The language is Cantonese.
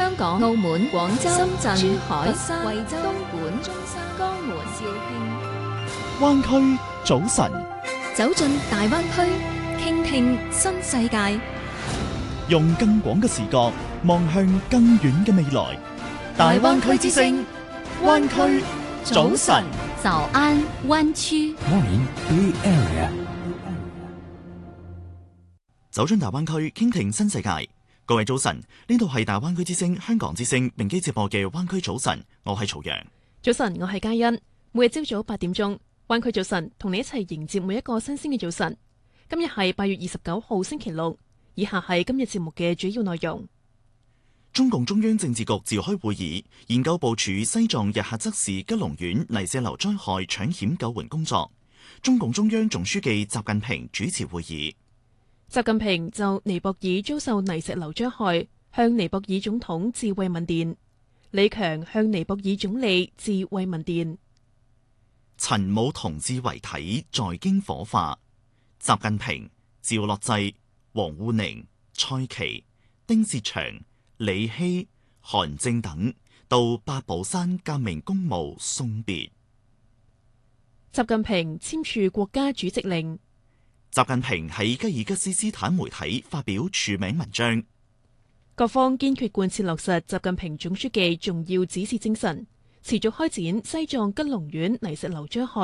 香港、澳門、廣州、深圳、珠海、佛山、惠州、東莞、中山、江門、肇慶。 灣區早晨， 走進大灣區，傾聽新世界， 用更廣嘅視角望向更遠嘅未來。大灣區之聲，灣區早晨， 早安灣區。 Morning Bay Area。 走進大灣區，傾聽新世界。各位早晨，呢度係大灣區之聲、香港之聲並機接播嘅灣區早晨，我係曹陽。 早晨，我係嘉欣。每日朝早8點鐘，灣區早晨同你一齊迎接每一個新鮮嘅早晨。今日係8月29號星期六，以下係今日節目嘅主要內容。 中共中央政治局召開會議，研究部署西藏日喀則市吉隆縣泥石流災害搶險救援工作。中共中央總書記習近平主持會議。 習近平就尼泊爾遭受泥石流災害，向尼泊爾總統致慰問電。李強向尼泊爾總理致慰問電。 陳武同志遺體在京火化。習近平、趙樂際、王滬寧、蔡奇、丁薛祥、李希、韓正等到八寶山革命公墓送別。 習近平簽署國家主席令。 習近平喺吉爾吉斯斯坦媒體發表署名文章。 各方堅決貫徹落實習近平總書記重要指示精神，持續開展西藏吉隆縣泥石流災害